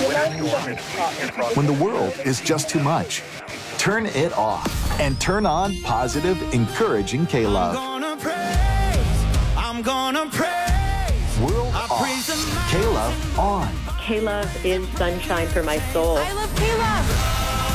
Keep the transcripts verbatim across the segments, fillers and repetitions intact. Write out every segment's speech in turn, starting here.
When the world is just too much, turn it off and turn on positive, encouraging K-Love. I'm gonna praise, I'm gonna praise. World off, K-Love on. K-Love is sunshine for my soul. I love K-Love.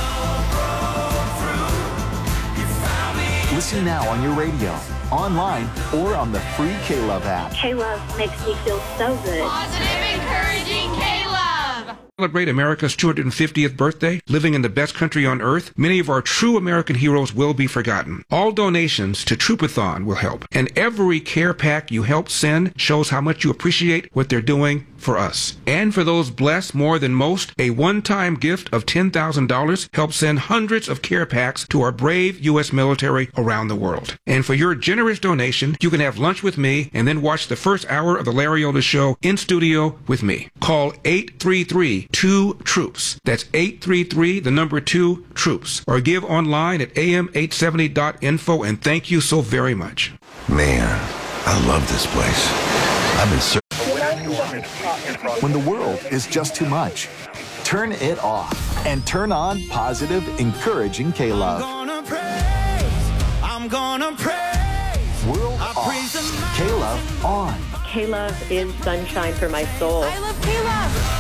Listen now on your radio, online, or on the free K-Love app. K-Love makes me feel so good. Positive, encouraging K-Love. Celebrate America's two hundred fiftieth birthday, living in the best country on earth. Many of our true American heroes will be forgotten. All donations to Troopathon will help, and every care pack you help send shows how much you appreciate what they're doing for us. And for those blessed more than most, a one-time gift of ten thousand dollars helps send hundreds of care packs to our brave U S military around the world. And for your generous donation, you can have lunch with me and then watch the first hour of the Larry Elder Show in studio with me. Call eight three three, two, troops. That's eight three three, the number two, troops. Or give online at A M eight seventy dot info, and thank you so very much. Man, I love this place. I've been searching. When the world is just too much, turn it off and turn on positive, encouraging K-Love. I'm gonna praise, I'm gonna praise. World off, K-Love on. K-Love is sunshine for my soul. I love K-Love.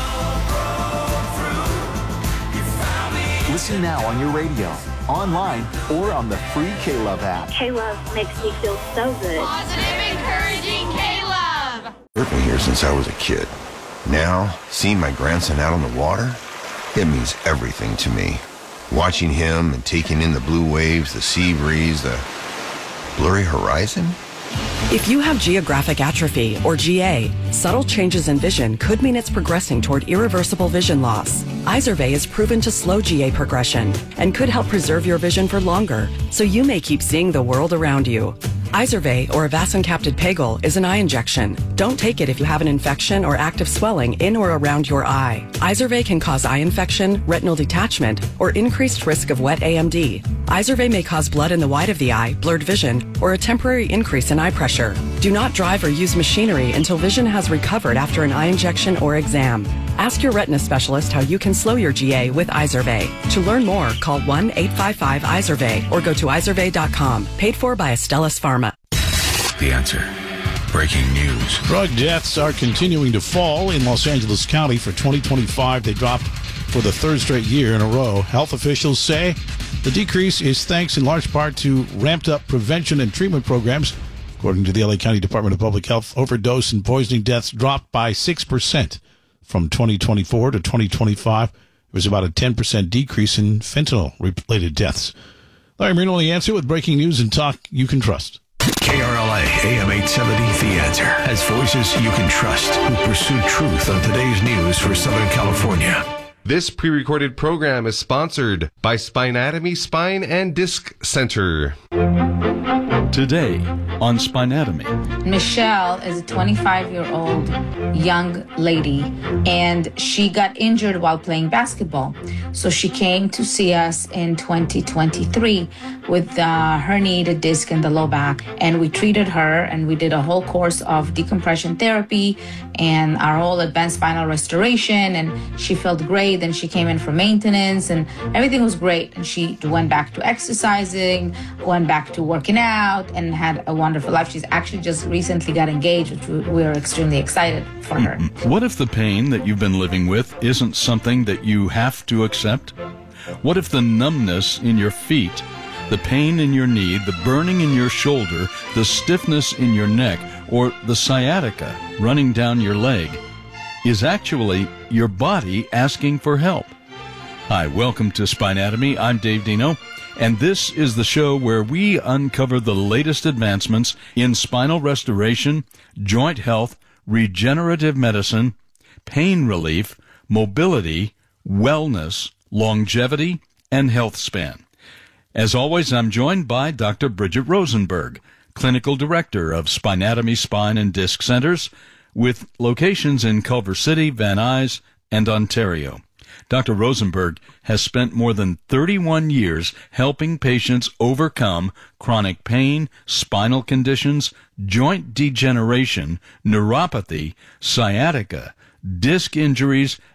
Listen now on your radio, online, or on the free K-Love app. K-Love makes me feel so good. Positive, encouraging K-Love. I've been here since I was a kid. Now, seeing my grandson out on the water, it means everything to me. Watching him and taking in the blue waves, the sea breeze, the blurry horizon. If you have geographic atrophy, or G A, subtle changes in vision could mean it's progressing toward irreversible vision loss. Izervay is proven to slow G A progression and could help preserve your vision for longer, so you may keep seeing the world around you. Izervay, or avacincaptad pegol, is an eye injection. Don't take it if you have an infection or active swelling in or around your eye. Izervay can cause eye infection, retinal detachment, or increased risk of wet A M D. Izervay may cause blood in the white of the eye, blurred vision, or a temporary increase in eye pressure. Do not drive or use machinery until vision has recovered after an eye injection or exam. Ask your retina specialist how you can slow your G A with Izervay. To learn more, call one eight five five Izervay or go to izervay dot com. Paid for by Astellas Pharma. The Answer. Breaking news. Drug deaths are continuing to fall in Los Angeles County. For twenty twenty-five, they dropped for the third straight year in a row. Health officials say the decrease is thanks in large part to ramped-up prevention and treatment programs. According to the L A County Department of Public Health, overdose and poisoning deaths dropped by six percent. From twenty twenty-four to twenty twenty-five, there was about a ten percent decrease in fentanyl-related deaths. Larry Marino, The Answer, with breaking news and talk you can trust. K R L A, A M eight seventy, The Answer, has voices you can trust who pursue truth on today's news for Southern California. This pre-recorded program is sponsored by Spinatomy Spine and Disc Center. Today on Spinatomy. Michelle is a twenty-five-year-old young lady, and she got injured while playing basketball. So she came to see us in twenty twenty-three with uh, herniated disc in the low back, and we treated her, and we did a whole course of decompression therapy and our whole advanced spinal restoration, and she felt great. Then she came in for maintenance, and everything was great. And she went back to exercising, went back to working out, and had a wonderful life. She's actually just recently got engaged, which we are extremely excited for her. What if the pain that you've been living with isn't something that you have to accept? What if the numbness in your feet, the pain in your knee, the burning in your shoulder, the stiffness in your neck, or the sciatica running down your leg is actually your body asking for help? Hi, welcome to Spinatomy. I'm Dave Dino, and this is the show where we uncover the latest advancements in spinal restoration, joint health, regenerative medicine, pain relief, mobility, wellness, longevity, and health span. As always, I'm joined by Doctor Bridget Rosenberg, Clinical Director of Spinatomy Spine and Disc Centers, with locations in Culver City, Van Nuys, and Ontario. Doctor Rosenberg has spent more than thirty-one years helping patients overcome chronic pain, spinal conditions, joint degeneration, neuropathy, sciatica, disc injuries,